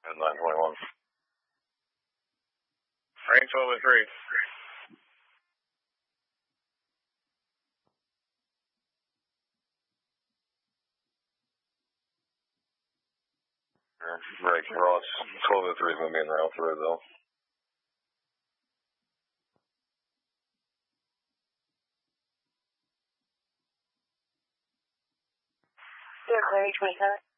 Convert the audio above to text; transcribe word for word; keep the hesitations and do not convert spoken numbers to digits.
nine twenty-one. Range twelve oh three. Break, Ross. twelve oh three is going to be in route through, though. They're clearing twenty-seven.